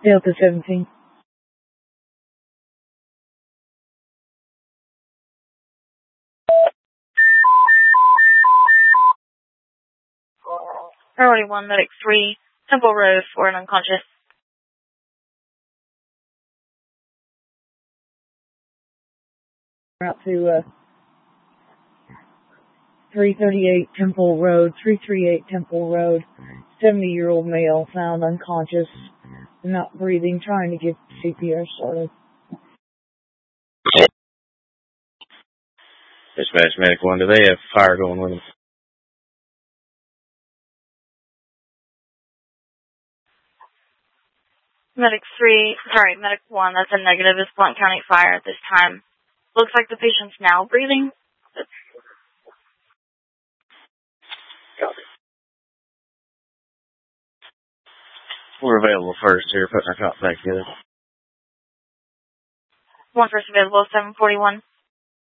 Delta 17. Priority 1, Medic 3, Temple Road for an unconscious. Out to 338 Temple Road, 338 Temple Road. 70-year-old male found unconscious, not breathing, trying to get CPR started. Dispatch Medic 1, do they have fire going with them? Medic 1, that's a negative. It's Blount County Fire at this time. Looks like the patient's now breathing. Copy. We're available first here, putting our cops back together. 1 first available, 741.